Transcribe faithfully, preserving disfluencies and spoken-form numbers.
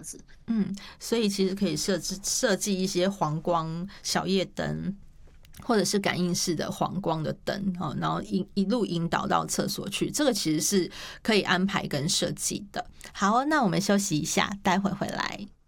子。 嗯，所以其实可以设置设计一些黄光小夜灯，或者是感应式的黄光的灯，然后一一路引导到厕所去，这个其实是可以安排跟设计的。好，那我们休息一下，待会回来。